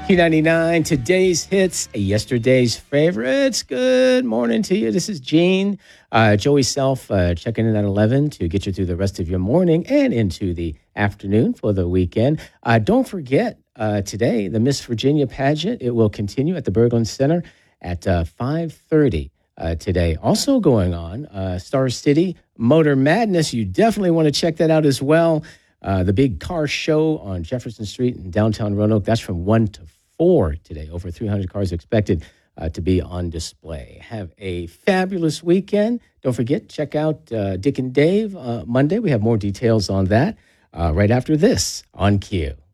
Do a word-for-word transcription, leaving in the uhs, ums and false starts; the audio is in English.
Q ninety-nine, today's hits, yesterday's favorites. Good morning to you. This is Gene. Uh, Joey Self uh, checking in at eleven to get you through the rest of your morning and into the afternoon for the weekend. Uh, don't forget, uh, today, the Miss Virginia pageant. It will continue at the Berglund Center at uh, five thirty uh, today. Also going on, uh, Star City Motor Madness. You definitely want to check that out as well. Uh, the big car show on Jefferson Street in downtown Roanoke. That's from one to four today. Over three hundred cars expected uh, to be on display. Have a fabulous weekend. Don't forget, check out uh, Dick and Dave uh, Monday. We have more details on that uh, right after this on Q.